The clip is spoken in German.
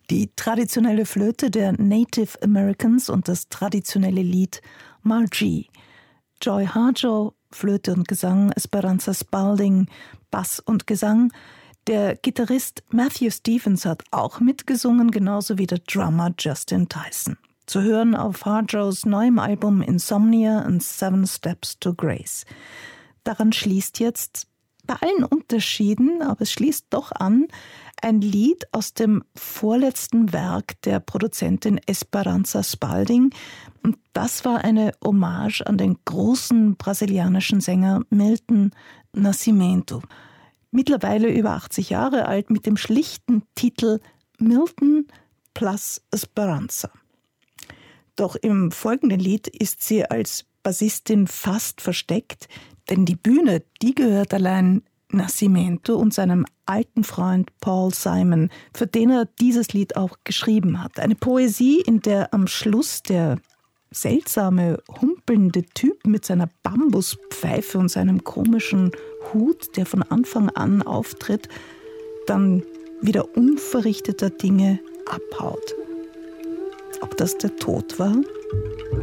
Die traditionelle Flöte der Native Americans und das traditionelle Lied Margie. Joy Harjo, Flöte und Gesang, Esperanza Spalding, Bass und Gesang. Der Gitarrist Matthew Stevens hat auch mitgesungen, genauso wie der Drummer Justin Tyson. Zu hören auf Harjos neuem Album Insomnia and 7 Steps to Grace. Daran schließt jetzt, bei allen Unterschieden, aber es schließt doch an, ein Lied aus dem vorletzten Werk der Produzentin Esperanza Spalding. Und das war eine Hommage an den großen brasilianischen Sänger Milton Nascimento. Mittlerweile über 80 Jahre alt, mit dem schlichten Titel Milton plus Esperanza. Doch im folgenden Lied ist sie als Bassistin fast versteckt, denn die Bühne, die gehört allein Nascimento und seinem alten Freund Paul Simon, für den er dieses Lied auch geschrieben hat. Eine Poesie, in der am Schluss der seltsame, humpelnde Typ mit seiner Bambuspfeife und seinem komischen Hut, der von Anfang an auftritt, dann wieder unverrichteter Dinge abhaut. Ob das der Tod war?